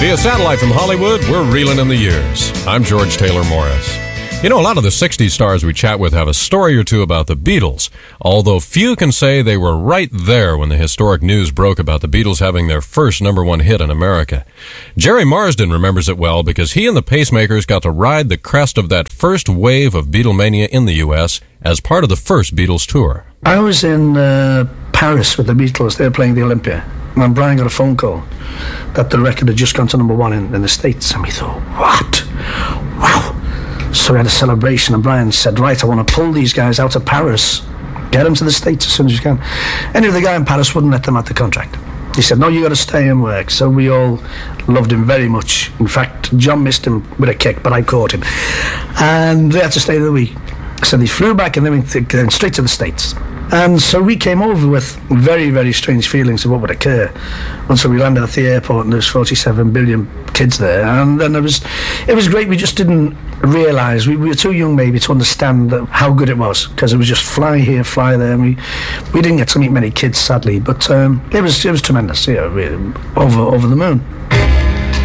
Via satellite from Hollywood, we're reeling in the years. I'm George Taylor Morris. You know, a lot of the 60s stars we chat with have a story or two about the Beatles, although few can say they were right there when the historic news broke about the Beatles having their first #1 hit in America. Jerry Marsden remembers it well because he and the Pacemakers got to ride the crest of that first wave of Beatlemania in the U.S. as part of the first Beatles tour. I was in Paris with the Beatles. They were playing the Olympia. And Brian got a phone call that the record had just gone to #1 in the States. And we thought, what? Wow. So we had a celebration, and Brian said, right, I want to pull these guys out of Paris, get them to the States as soon as you can. Anyway, the guy in Paris wouldn't let them out the contract. He said, no, you got to stay and work. So we all loved him very much. In fact, John missed him with a kick, but I caught him. And they had to stay the week. So they flew back and they went straight to the States. And so we came over with very, very strange feelings of what would occur. And so we landed at the airport and there's 47 billion kids there. And then it was great. We just didn't realise, we were too young maybe to understand how good it was, because it was just fly here, fly there. And we didn't get to meet many kids, sadly, but it was tremendous, really, over the moon.